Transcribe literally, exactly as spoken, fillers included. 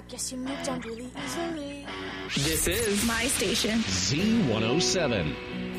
guess you moved on really easily. This is my station. Z one oh seven.